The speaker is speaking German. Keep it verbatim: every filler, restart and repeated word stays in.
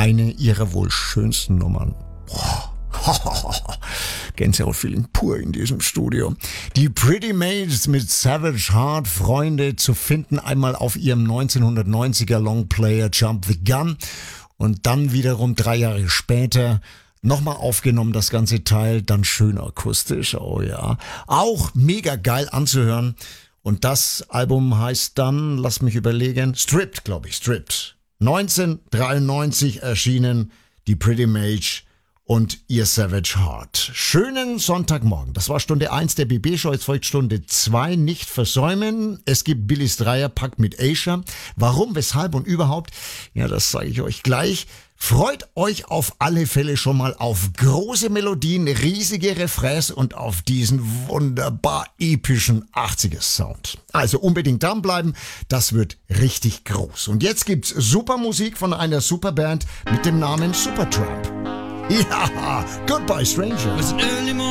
eine ihrer wohl schönsten Nummern. Gänsehautfeeling pur in diesem Studio. Die Pretty Maids mit Savage Heart, Freunde, zu finden einmal auf ihrem neunzehnhundertneunziger Longplayer Jump the Gun und dann wiederum drei Jahre später nochmal aufgenommen, das ganze Teil, dann schön akustisch, oh ja. Auch mega geil anzuhören. Und das Album heißt dann, lass mich überlegen, Stripped, glaube ich, Stripped. neunzehnhundertdreiundneunzig erschienen, die Pretty Maids und ihr Savage Heart. Schönen Sonntagmorgen. Das war Stunde eins der B B-Show. Jetzt folgt Stunde zwei. Nicht versäumen. Es gibt Billys Dreierpack mit Asia. Warum, weshalb und überhaupt? Ja, das sage ich euch gleich. Freut euch auf alle Fälle schon mal auf große Melodien, riesige Refrains und auf diesen wunderbar epischen achtziger-Sound. Also unbedingt dranbleiben, das wird richtig groß. Und jetzt gibt's super Musik von einer Superband mit dem Namen Supertramp. Ja, Goodbye Stranger.